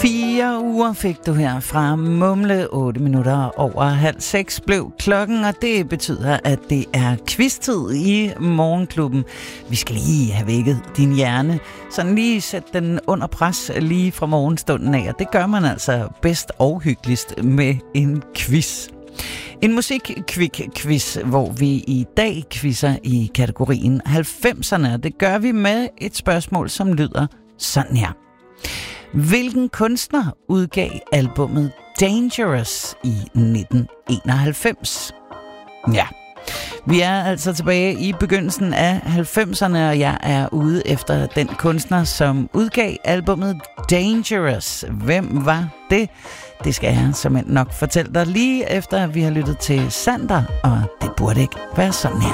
4 uger fik du her fra Mumle. 8 minutter over 5:30 blev klokken, og det betyder, at det er quiz-tid i Morgenklubben. Vi skal lige have vækket din hjerne, sådan lige sætte den under pres lige fra morgenstunden af, og det gør man altså bedst og hyggeligst med en quiz. En musik-quiz, hvor vi i dag quizzer i kategorien 90'erne, og det gør vi med et spørgsmål, som lyder sådan her. Hvilken kunstner udgav albummet Dangerous i 1991? Ja, vi er altså tilbage i begyndelsen af 90'erne, og jeg er ude efter den kunstner, som udgav albummet Dangerous. Hvem var det? Det skal jeg simpelthen nok fortælle dig lige efter, at vi har lyttet til Sander, og det burde ikke være sådan her.